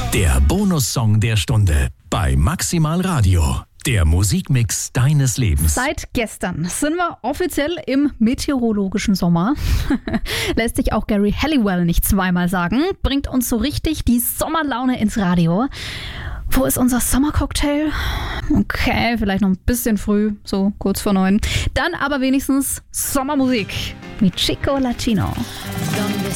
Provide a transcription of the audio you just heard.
Der Bonussong der Stunde bei Maximal Radio. Der Musikmix deines Lebens. Seit gestern sind wir offiziell im meteorologischen Sommer. Lässt sich auch Gary Halliwell nicht zweimal sagen. Bringt uns so richtig die Sommerlaune ins Radio. Wo ist unser Sommercocktail? Okay, vielleicht noch ein bisschen früh, so kurz vor 9. Dann aber wenigstens Sommermusik mit Chico Latino. Donde